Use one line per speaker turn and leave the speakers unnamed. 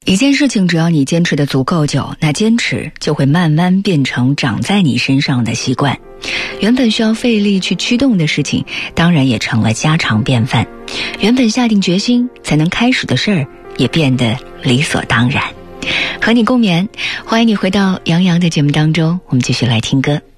一件事情只要你坚持的足够久，那坚持就会慢慢变成长在你身上的习惯。原本需要费力去驱动的事情，当然也成了家常便饭。原本下定决心才能开始的事儿，也变得理所当然。和你共勉，欢迎你回到杨洋的节目当中，我们继续来听歌。